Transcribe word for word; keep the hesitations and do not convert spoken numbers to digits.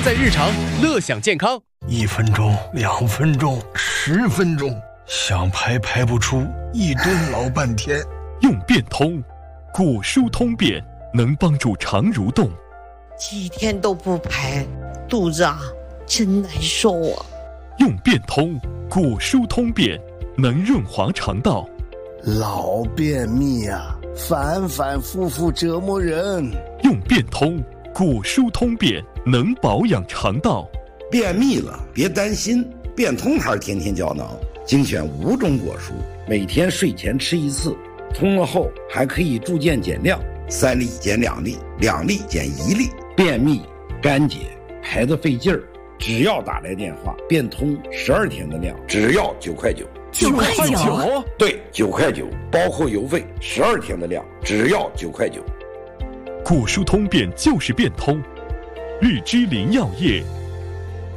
在日常，乐享健康。 一分钟，两分钟，十分钟，想排排不出，一蹲老半天。 用变通，果蔬通便，能帮助肠蠕动。 几天都不排，肚子啊真难受啊。 用变通，果蔬通便，能润滑肠道。 老便秘啊，反反复复折磨人。 用变通，果蔬通便，能保养肠道。 便秘了别担心，变通牌天天胶囊精选五种果蔬，每天睡前吃一次，通了后还可以逐渐减量，三粒减两粒，两粒减一粒。便秘干结排得费劲儿，只要打来电话，变通十二天的量，只要九块九。 九块九？ 对，九块九，包括邮费，十二天的量，只要九块九。 果蔬通便就是变通，日之林药业。